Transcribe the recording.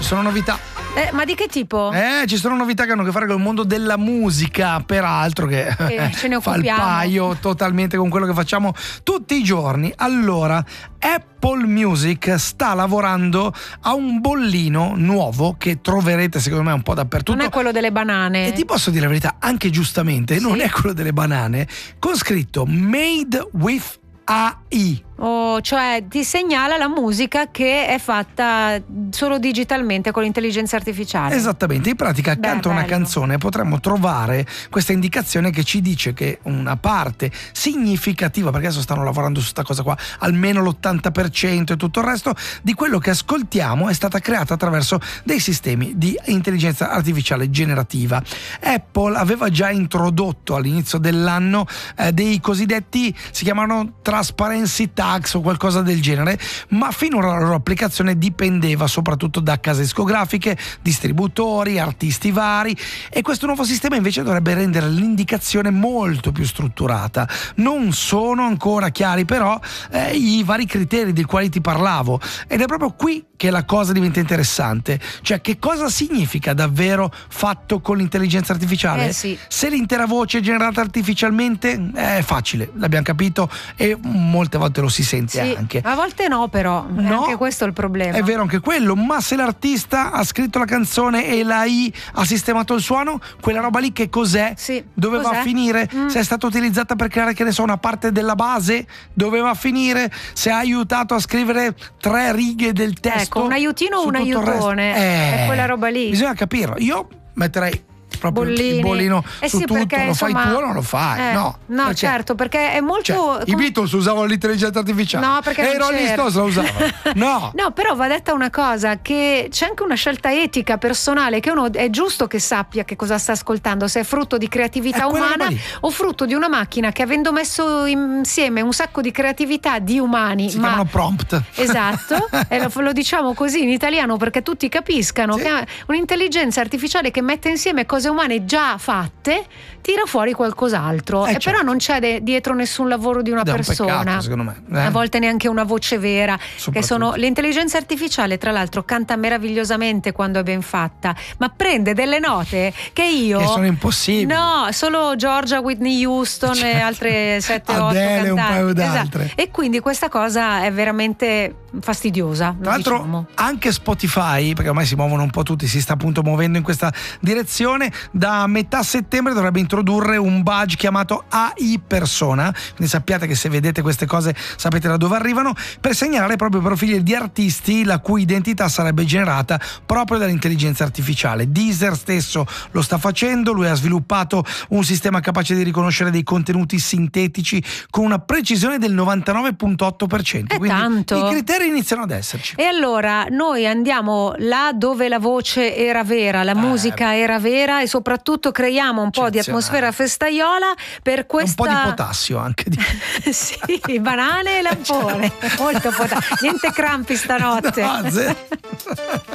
ci sono novità. Ma di che tipo? Ci sono novità che hanno a che fare con il mondo della musica, peraltro che ce ne fa il occupiamo. paio totalmente con quello che facciamo tutti i giorni. Allora, Apple Music sta lavorando a un bollino nuovo che troverete secondo me un po' dappertutto. Non è quello delle banane. E ti posso dire la verità, anche giustamente, non è quello delle banane, con scritto Made with AI. Cioè ti segnala la musica che è fatta solo digitalmente con l'intelligenza artificiale. Esattamente, in pratica accanto a una canzone potremmo trovare questa indicazione che ci dice che una parte significativa, perché adesso stanno lavorando su questa cosa qua, almeno l'80% e tutto il resto di quello che ascoltiamo è stata creata attraverso dei sistemi di intelligenza artificiale generativa. Apple aveva già introdotto all'inizio dell'anno dei cosiddetti, si chiamano transparency tax o qualcosa del genere, ma finora la loro applicazione dipendeva soprattutto da case discografiche, distributori, artisti vari, e questo nuovo sistema invece dovrebbe rendere l'indicazione molto più strutturata. Non sono ancora chiari però i vari criteri dei quali ti parlavo, ed è proprio qui che la cosa diventa interessante, cioè che cosa significa davvero fatto con l'intelligenza artificiale? Sì. Se l'intera voce è generata artificialmente è facile, l'abbiamo capito, e molte volte lo si sente anche. A volte no, però è anche questo il problema. È vero anche quello, ma se l'artista ha scritto la canzone e l'AI ha sistemato il suono, quella roba lì che cos'è? Dove va a finire? Se è stata utilizzata per creare, che ne so, una parte della base, dove va a finire? Se ha aiutato a scrivere 3 righe del testo, un aiutino o un aiutone, è quella roba lì. Bisogna capirlo. Io metterei proprio il bollino su tutto. Perché, lo fai tu o non lo fai? No, perché, certo, perché è molto. I Beatles usavano l'intelligenza artificiale. No, perché e i Rolling Stones la usavano. No, però va detta una cosa, che c'è anche una scelta etica personale, che uno è giusto che sappia che cosa sta ascoltando, se è frutto di creatività umana o frutto di una macchina che, avendo messo insieme un sacco di creatività di umani, si chiamano prompt. Esatto. E lo diciamo così in italiano perché tutti capiscano, che è un'intelligenza artificiale che mette insieme cose umane già fatte, tira fuori qualcos'altro, e però non c'è dietro nessun lavoro di una persona. Un peccato, secondo me. A volte neanche una voce vera, che sono l'intelligenza artificiale. Tra l'altro canta meravigliosamente quando è ben fatta, ma prende delle note che sono impossibili. No, solo Georgia, Whitney Houston e altre 7-8 cantanti. Un paio d'altre. E quindi questa cosa è veramente fastidiosa. Tra l'altro anche Spotify, perché ormai si muovono un po' tutti, si sta appunto muovendo in questa direzione. Da metà settembre dovrebbe introdurre un badge chiamato AI Persona, quindi sappiate che se vedete queste cose sapete da dove arrivano, per segnalare proprio profili di artisti la cui identità sarebbe generata proprio dall'intelligenza artificiale. Deezer stesso lo sta facendo, lui ha sviluppato un sistema capace di riconoscere dei contenuti sintetici con una precisione del 99,8%. Quindi tanto. I criteri iniziano ad esserci. E allora noi andiamo là dove la voce era vera, la musica era vera, e soprattutto creiamo un po' di atmosfera festaiola per questa. Un po' di potassio anche. Sì, banane e lampone. Molto potassio. Niente crampi stanotte. No,